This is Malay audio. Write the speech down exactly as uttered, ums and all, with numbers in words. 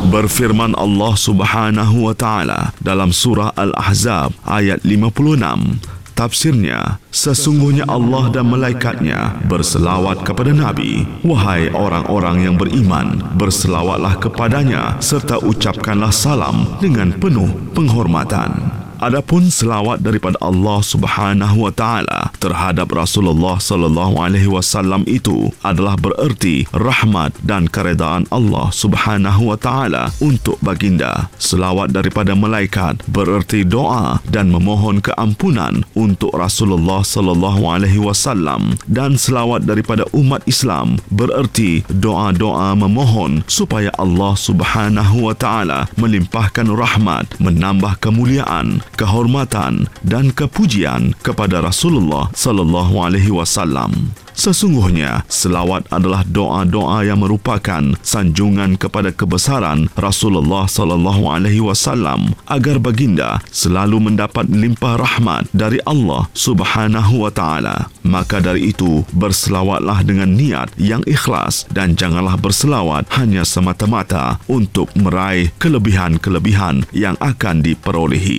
Berfirman Allah Subhanahu wa taala dalam surah Al-Ahzab ayat lima puluh enam. Tafsirnya, sesungguhnya Allah dan malaikatnya berselawat kepada Nabi. Wahai orang-orang yang beriman, berselawatlah kepadanya serta ucapkanlah salam dengan penuh penghormatan. Adapun selawat daripada Allah Subhanahu wa taala terhadap Rasulullah sallallahu alaihi wasallam itu adalah bererti rahmat dan keredaan Allah Subhanahu wa taala untuk baginda. Selawat daripada malaikat bererti doa dan memohon keampunan untuk Rasulullah sallallahu alaihi wasallam, dan selawat daripada umat Islam bererti doa-doa memohon supaya Allah Subhanahu wa taala melimpahkan rahmat, menambah kemuliaan, kehormatan dan kepujian kepada Rasulullah sallallahu alaihi wasallam. Sesungguhnya selawat adalah doa-doa yang merupakan sanjungan kepada kebesaran Rasulullah sallallahu alaihi wasallam agar baginda selalu mendapat limpah rahmat dari Allah Subhanahu wa taala. Maka dari itu, berselawatlah dengan niat yang ikhlas dan janganlah berselawat hanya semata-mata untuk meraih kelebihan-kelebihan yang akan diperolehi.